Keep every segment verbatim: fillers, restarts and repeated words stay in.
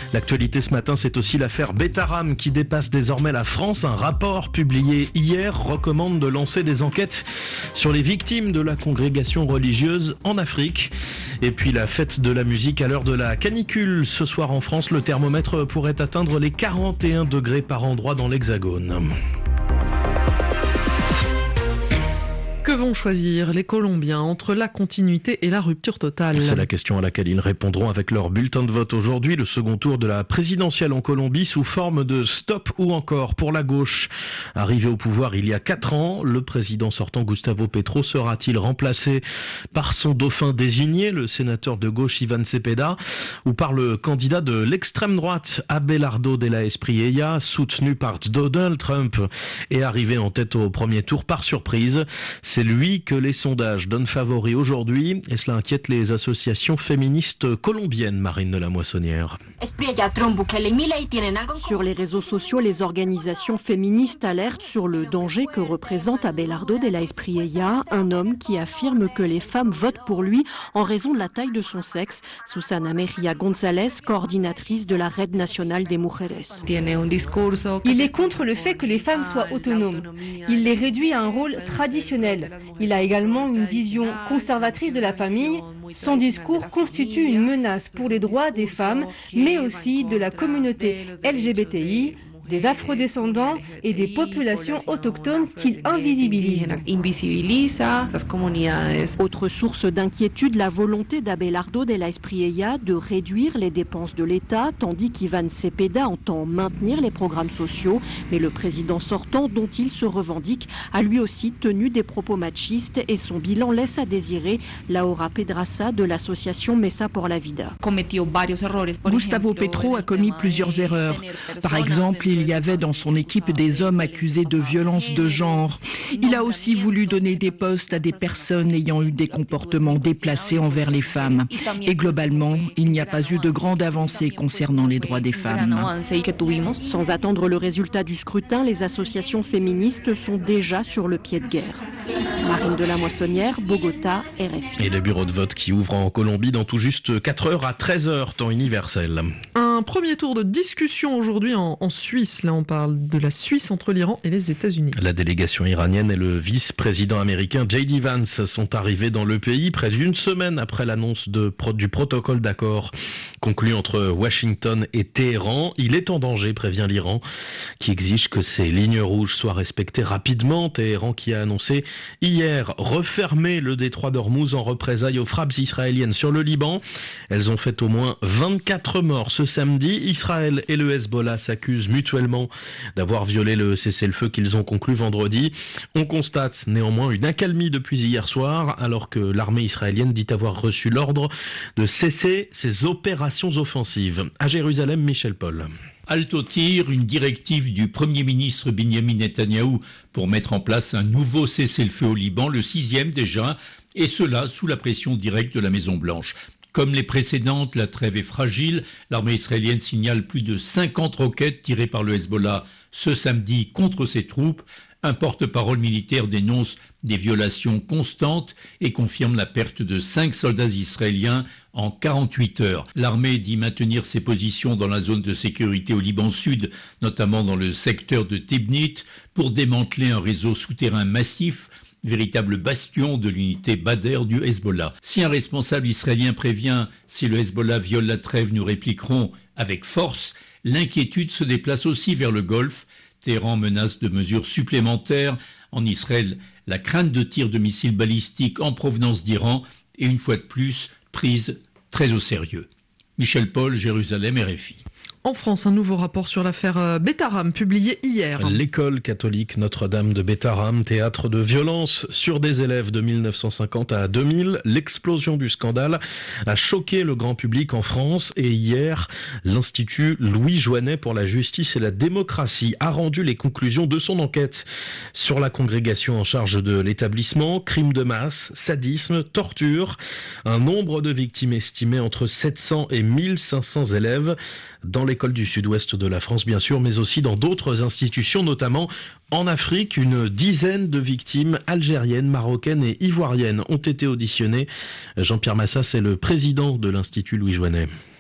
L'actualité ce matin, c'est aussi l'affaire Betaram qui dépasse désormais la France. Un rapport publié hier recommande de lancer des enquêtes sur les victimes de la congrégation religieuse en Afrique. Et puis la fête de la musique à l'heure de la canicule. Ce soir en France, le thermomètre pourrait atteindre les quarante et un degrés par endroit dans l'Hexagone. Que vont choisir les Colombiens entre la continuité et la rupture totale ? C'est la question à laquelle ils répondront avec leur bulletin de vote aujourd'hui. Le second tour de la présidentielle en Colombie sous forme de stop ou encore pour la gauche. Arrivé au pouvoir il y a quatre ans, le président sortant Gustavo Petro sera-t-il remplacé par son dauphin désigné, le sénateur de gauche Iván Cepeda, ou par le candidat de l'extrême droite Abelardo de la Espriella, soutenu par Donald Trump et arrivé en tête au premier tour par surprise? C'est lui que les sondages donnent favori aujourd'hui et cela inquiète les associations féministes colombiennes, Marine de la Moissonnière. Sur les réseaux sociaux, les organisations féministes alertent sur le danger que représente Abelardo de la Espriella, un homme qui affirme que les femmes votent pour lui en raison de la taille de son sexe. Susana Mejía González, coordinatrice de la Red Nacional de Mujeres. Il est contre le fait que les femmes soient autonomes. Il les réduit à un rôle traditionnel. Il a également une vision conservatrice de la famille. Son discours constitue une menace pour les droits des femmes, mais aussi de la communauté L G B T I, des afrodescendants et des populations autochtones qu'il invisibilise. Autre source d'inquiétude, la volonté d'Abelardo de la Espriella de réduire les dépenses de l'État, tandis qu'Iván Cepeda entend maintenir les programmes sociaux. Mais le président sortant, dont il se revendique, a lui aussi tenu des propos machistes et son bilan laisse à désirer. Laura Pedraza de l'association Mesa por la Vida. Gustavo Petro a commis plusieurs erreurs. Par exemple, il y avait dans son équipe des hommes accusés de violence de genre. Il a aussi voulu donner des postes à des personnes ayant eu des comportements déplacés envers les femmes. Et globalement, il n'y a pas eu de grande avancée concernant les droits des femmes. Sans attendre le résultat du scrutin, les associations féministes sont déjà sur le pied de guerre. Marine de la Moissonnière, Bogota, R F I. Et le bureau de vote qui ouvre en Colombie dans tout juste quatre heures à treize heures, temps universel. Un premier tour de discussion aujourd'hui en, en Suisse. Là, on parle de la Suisse entre l'Iran et les États-Unis. La délégation iranienne et le vice-président américain J D Vance sont arrivés dans le pays près d'une semaine après l'annonce de, du protocole d'accord conclu entre Washington et Téhéran. Il est en danger, prévient l'Iran, qui exige que ces lignes rouges soient respectées rapidement. Téhéran qui a annoncé hier refermer le détroit d'Ormuz en représailles aux frappes israéliennes sur le Liban. Elles ont fait au moins vingt-quatre morts ce samedi. Israël et le Hezbollah s'accusent mutuellement d'avoir violé le cessez-le-feu qu'ils ont conclu vendredi. On constate néanmoins une accalmie depuis hier soir, alors que l'armée israélienne dit avoir reçu l'ordre de cesser ses opérations offensives. À Jérusalem, Michel Paul. Halte au tir, une directive du Premier ministre Binyamin Netanyahou pour mettre en place un nouveau cessez-le-feu au Liban, le sixième déjà, et cela sous la pression directe de la Maison-Blanche. Comme les précédentes, la trêve est fragile. L'armée israélienne signale plus de cinquante roquettes tirées par le Hezbollah ce samedi contre ses troupes. Un porte-parole militaire dénonce des violations constantes et confirme la perte de cinq soldats israéliens en quarante-huit heures. L'armée dit maintenir ses positions dans la zone de sécurité au Liban Sud, notamment dans le secteur de Tibnit, pour démanteler un réseau souterrain massif, véritable bastion de l'unité Badr du Hezbollah. Si un responsable israélien prévient « si le Hezbollah viole la trêve, nous répliquerons avec force », l'inquiétude se déplace aussi vers le Golfe. Téhéran menace de mesures supplémentaires. En Israël, la crainte de tirs de missiles balistiques en provenance d'Iran est une fois de plus prise très au sérieux. Michel Paul, Jérusalem, R F I. En France, un nouveau rapport sur l'affaire Betaram, publié hier. L'école catholique Notre-Dame de Betaram, théâtre de violences sur des élèves de mille neuf cent cinquante à deux mille. L'explosion du scandale a choqué le grand public en France et hier, l'Institut Louis Joinet pour la justice et la démocratie a rendu les conclusions de son enquête sur la congrégation en charge de l'établissement. Crimes de masse, sadisme, torture. Un nombre de victimes estimé entre sept cents et mille cinq cents élèves dans l'école du sud-ouest de la France, bien sûr, mais aussi dans d'autres institutions, notamment en Afrique. Une dizaine de victimes algériennes, marocaines et ivoiriennes ont été auditionnées. Jean-Pierre Massas est le président de l'Institut Louis Joinet.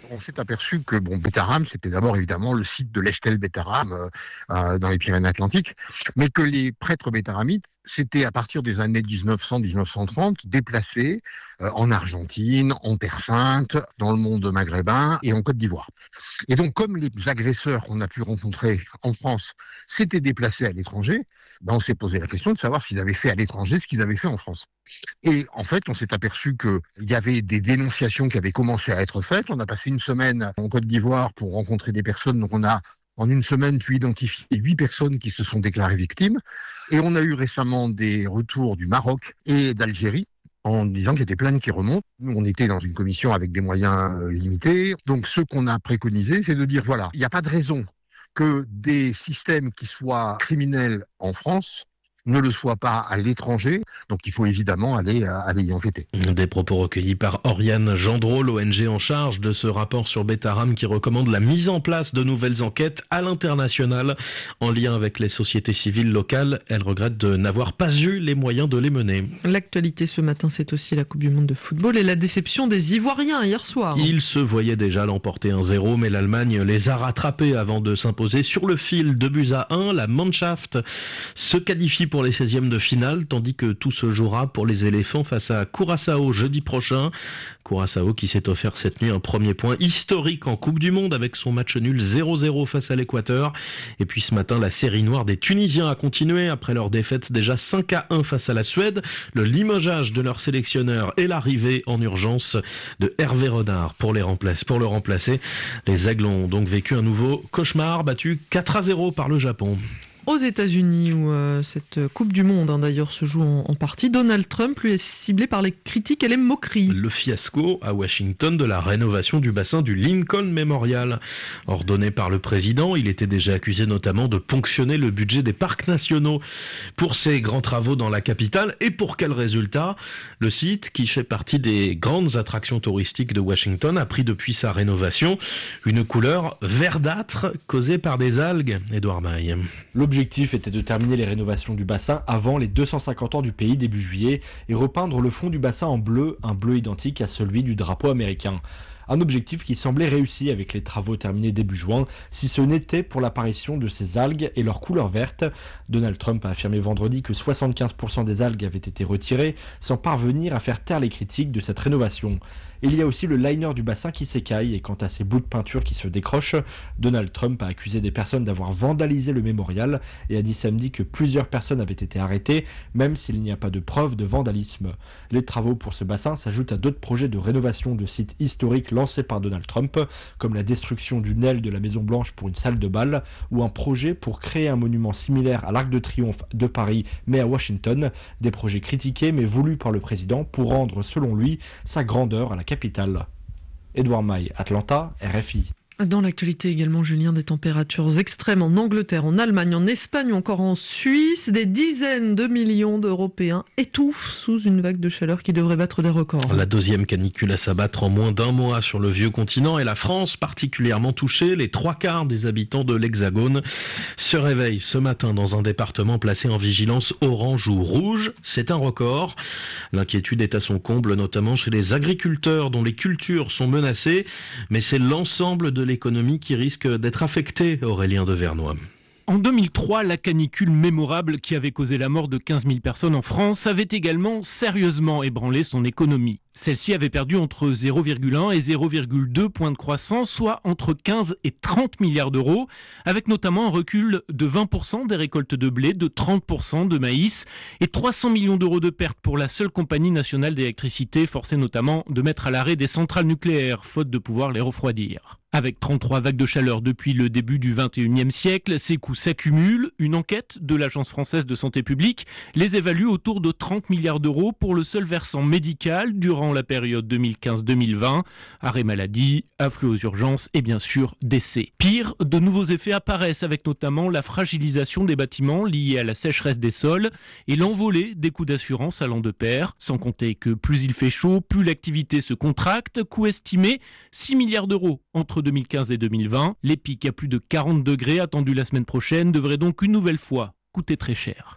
On s'est aperçu que bon, Betaram, c'était d'abord évidemment le site de l'Estel Betaram euh, euh, dans les Pyrénées-Atlantiques, mais que les prêtres bétaramites s'étaient à partir des années dix-neuf cents à dix-neuf cent trente déplacés euh, en Argentine, en Terre Sainte, dans le monde maghrébin et en Côte d'Ivoire. Et donc, comme les agresseurs qu'on a pu rencontrer en France s'étaient déplacés à l'étranger, ben, on s'est posé la question de savoir s'ils avaient fait à l'étranger ce qu'ils avaient fait en France. Et en fait, on s'est aperçu qu'il y avait des dénonciations qui avaient commencé à être faites. On a passé une semaine en Côte d'Ivoire pour rencontrer des personnes. Donc on a, en une semaine, pu identifier huit personnes qui se sont déclarées victimes. Et on a eu récemment des retours du Maroc et d'Algérie en disant qu'il y a des plaintes qui remontent. Nous, on était dans une commission avec des moyens euh, limités. Donc ce qu'on a préconisé, c'est de dire, voilà, il n'y a pas de raison que des systèmes qui soient criminels en France ne le soient pas à l'étranger, donc il faut évidemment aller, aller y enquêter. Des propos recueillis par Oriane Gendreau, l'O N G en charge de ce rapport sur Betaram qui recommande la mise en place de nouvelles enquêtes à l'international en lien avec les sociétés civiles locales. Elle regrette de n'avoir pas eu les moyens de les mener. L'actualité ce matin, c'est aussi la Coupe du Monde de football et la déception des Ivoiriens hier soir. Ils se voyaient déjà l'emporter un zéro, mais l'Allemagne les a rattrapés avant de s'imposer sur le fil, deux buts à un. La Mannschaft se qualifie pour les seizièmes de finale, tandis que tout se jouera pour les éléphants face à Curaçao jeudi prochain. Curaçao qui s'est offert cette nuit un premier point historique en Coupe du Monde avec son match nul zéro zéro face à l'Équateur. Et puis ce matin, la série noire des Tunisiens a continué après leur défaite déjà cinq à un face à la Suède. Le limogeage de leur sélectionneur et l'arrivée en urgence de Hervé Renard pour, les remplacer, pour le remplacer. Les Aigles ont donc vécu un nouveau cauchemar, battu quatre à zéro par le Japon. Aux États-Unis, où euh, cette Coupe du Monde hein, d'ailleurs se joue en, en partie, Donald Trump lui est ciblé par les critiques et les moqueries. Le fiasco à Washington de la rénovation du bassin du Lincoln Memorial. Ordonné par le président, il était déjà accusé notamment de ponctionner le budget des parcs nationaux pour ses grands travaux dans la capitale. Et pour quel résultat ? Le site, qui fait partie des grandes attractions touristiques de Washington, a pris depuis sa rénovation une couleur verdâtre causée par des algues. Édouard Maille. L'objectif était de terminer les rénovations du bassin avant les deux cent cinquante ans du pays début juillet et repeindre le fond du bassin en bleu, un bleu identique à celui du drapeau américain. Un objectif qui semblait réussi avec les travaux terminés début juin, si ce n'était pour l'apparition de ces algues et leur couleur verte. Donald Trump a affirmé vendredi que soixante-quinze pour cent des algues avaient été retirées, sans parvenir à faire taire les critiques de cette rénovation. Il y a aussi le liner du bassin qui s'écaille, et quant à ces bouts de peinture qui se décrochent, Donald Trump a accusé des personnes d'avoir vandalisé le mémorial et a dit samedi que plusieurs personnes avaient été arrêtées, même s'il n'y a pas de preuve de vandalisme. Les travaux pour ce bassin s'ajoutent à d'autres projets de rénovation de sites historiques lancés par Donald Trump, comme la destruction d'une aile de la Maison-Blanche pour une salle de bal, ou un projet pour créer un monument similaire à l'Arc de Triomphe de Paris, mais à Washington, des projets critiqués mais voulus par le président pour rendre, selon lui, sa grandeur à la capitale. Édouard Maille, Atlanta, R F I. Dans l'actualité également, Julien, des températures extrêmes en Angleterre, en Allemagne, en Espagne ou encore en Suisse. Des dizaines de millions d'Européens étouffent sous une vague de chaleur qui devrait battre des records. La deuxième canicule à s'abattre en moins d'un mois sur le vieux continent et la France particulièrement touchée. Les trois quarts des habitants de l'Hexagone se réveillent ce matin dans un département placé en vigilance orange ou rouge. C'est un record. L'inquiétude est à son comble, notamment chez les agriculteurs dont les cultures sont menacées. Mais c'est l'ensemble de l'économie qui risque d'être affectée, Aurélien de Vernois. En deux mille trois, la canicule mémorable qui avait causé la mort de quinze mille personnes en France avait également sérieusement ébranlé son économie. Celle-ci avait perdu entre zéro virgule un et zéro virgule deux points de croissance, soit entre quinze et trente milliards d'euros, avec notamment un recul de vingt pour cent des récoltes de blé, de trente pour cent de maïs et trois cents millions d'euros de pertes pour la seule compagnie nationale d'électricité, forcée notamment de mettre à l'arrêt des centrales nucléaires, faute de pouvoir les refroidir. Avec trente-trois vagues de chaleur depuis le début du vingt et unième siècle, ces coûts s'accumulent. Une enquête de l'Agence française de santé publique les évalue autour de trente milliards d'euros pour le seul versant médical durant la période deux mille quinze deux mille vingt. Arrêt maladie, afflux aux urgences et bien sûr décès. Pire, de nouveaux effets apparaissent avec notamment la fragilisation des bâtiments liée à la sécheresse des sols et l'envolée des coûts d'assurance allant de pair. Sans compter que plus il fait chaud, plus l'activité se contracte. Coût estimé six milliards d'euros entre deux mille quinze et deux mille vingt. Les pics à plus de quarante degrés attendus la semaine prochaine devraient donc une nouvelle fois coûter très cher.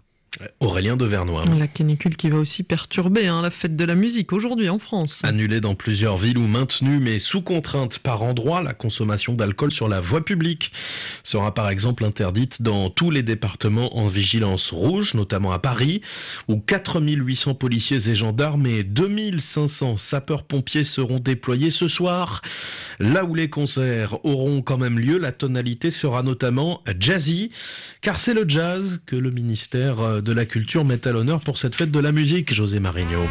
Aurélien de Vernois. La canicule qui va aussi perturber hein, la fête de la musique aujourd'hui en France. Annulée dans plusieurs villes ou maintenue mais sous contrainte par endroit, la consommation d'alcool sur la voie publique sera par exemple interdite dans tous les départements en vigilance rouge, notamment à Paris, où quatre mille huit cents policiers et gendarmes et deux mille cinq cents sapeurs-pompiers seront déployés ce soir. Là où les concerts auront quand même lieu, la tonalité sera notamment jazzy, car c'est le jazz que le ministère de la Culture met à l'honneur pour cette fête de la musique, José Marigno.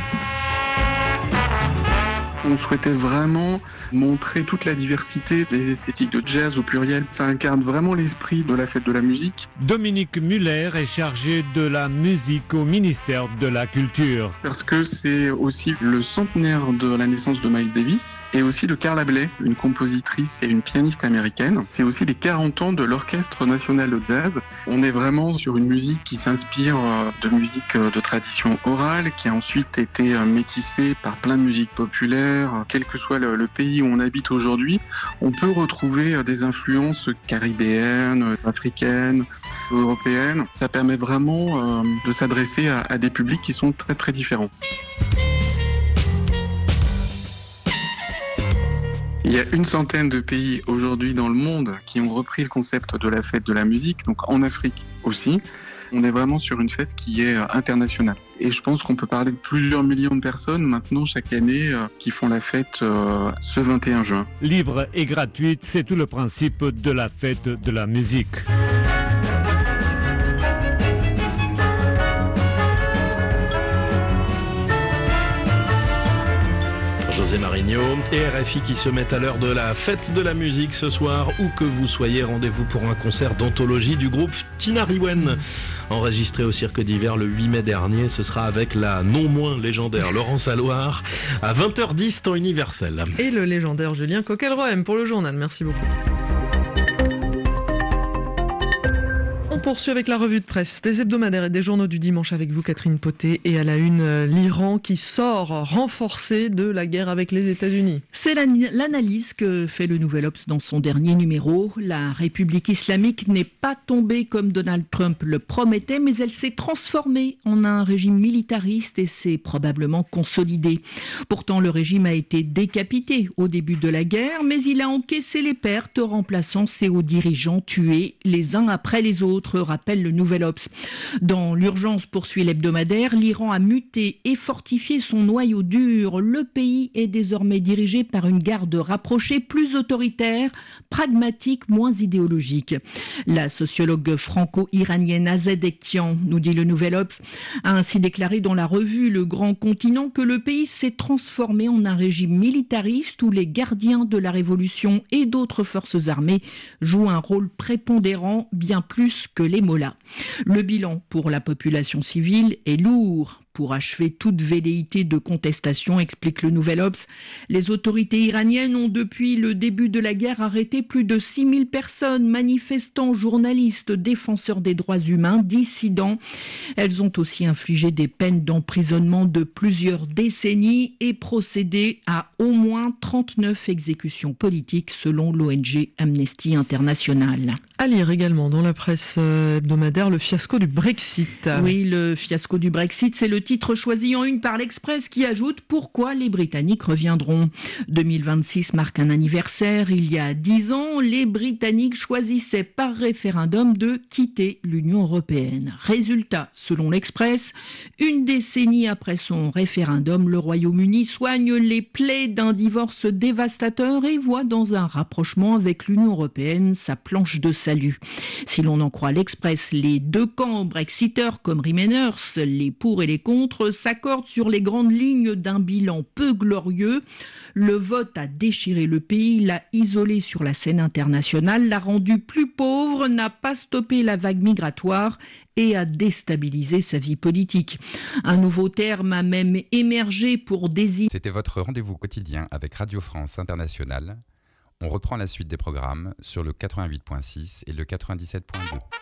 On souhaitait vraiment montrer toute la diversité des esthétiques de jazz au pluriel. Ça incarne vraiment l'esprit de la fête de la musique. Dominique Muller est chargé de la musique au ministère de la Culture. Parce que c'est aussi le centenaire de la naissance de Miles Davis et aussi de Carla Bley, une compositrice et une pianiste américaine. C'est aussi les quarante ans de l'Orchestre national de jazz. On est vraiment sur une musique qui s'inspire de musique de tradition orale, qui a ensuite été métissée par plein de musiques populaires. Quel que soit le, le pays où on habite aujourd'hui, on peut retrouver des influences caribéennes, africaines, européennes. Ça permet vraiment euh, de s'adresser à, à des publics qui sont très très différents. Il y a une centaine de pays aujourd'hui dans le monde qui ont repris le concept de la fête de la musique, donc en Afrique aussi. On est vraiment sur une fête qui est internationale. Et je pense qu'on peut parler de plusieurs millions de personnes maintenant chaque année euh, qui font la fête euh, ce vingt et un juin. Libre et gratuite, c'est tout le principe de la fête de la musique. José Marigno et R F I qui se mettent à l'heure de la fête de la musique ce soir. Où que vous soyez, rendez-vous pour un concert d'anthologie du groupe Tinariwen. Enregistré au Cirque d'Hiver le huit mai dernier, ce sera avec la non moins légendaire Laurence Alloire à vingt heures dix temps universel. Et le légendaire Julien Coquelroem pour le journal. Merci beaucoup. On poursuit avec la revue de presse des hebdomadaires et des journaux du dimanche avec vous, Catherine Poté. Et à la une, l'Iran qui sort renforcé de la guerre avec les États-Unis. C'est l'analyse que fait le Nouvel Obs dans son dernier numéro. La République islamique n'est pas tombée comme Donald Trump le promettait, mais elle s'est transformée en un régime militariste et s'est probablement consolidée. Pourtant, le régime a été décapité au début de la guerre, mais il a encaissé les pertes, remplaçant ses hauts dirigeants tués les uns après les autres, rappelle le Nouvel Obs. Dans l'urgence, poursuit l'hebdomadaire, l'Iran a muté et fortifié son noyau dur. Le pays est désormais dirigé par une garde rapprochée, plus autoritaire, pragmatique, moins idéologique. La sociologue franco-iranienne Azad Ektian, nous dit le Nouvel Obs, a ainsi déclaré dans la revue Le Grand Continent que le pays s'est transformé en un régime militariste où les gardiens de la révolution et d'autres forces armées jouent un rôle prépondérant, bien plus que les mollahs. Le bilan pour la population civile est lourd. Pour achever toute velléité de contestation, explique le Nouvel Obs, les autorités iraniennes ont depuis le début de la guerre arrêté plus de six mille personnes, manifestants, journalistes, défenseurs des droits humains, dissidents. Elles ont aussi infligé des peines d'emprisonnement de plusieurs décennies et procédé à au moins trente-neuf exécutions politiques selon l'O N G Amnesty International. À lire également dans la presse hebdomadaire le fiasco du Brexit. Oui, le fiasco du Brexit, c'est le titre choisi en une par l'Express qui ajoute pourquoi les Britanniques reviendront. deux mille vingt-six marque un anniversaire. Il y a dix ans, les Britanniques choisissaient par référendum de quitter l'Union européenne. Résultat, selon l'Express, une décennie après son référendum, le Royaume-Uni soigne les plaies d'un divorce dévastateur et voit dans un rapprochement avec l'Union européenne sa planche de salut. Si l'on en croit l'Express, les deux camps brexiteurs comme Remainers, les pour et les contre, s'accordent sur les grandes lignes d'un bilan peu glorieux. Le vote a déchiré le pays, l'a isolé sur la scène internationale, l'a rendu plus pauvre, n'a pas stoppé la vague migratoire et a déstabilisé sa vie politique. Un nouveau terme a même émergé pour désigner... C'était votre rendez-vous quotidien avec Radio France Internationale. On reprend la suite des programmes sur le quatre-vingt-huit virgule six et le quatre-vingt-dix-sept virgule deux.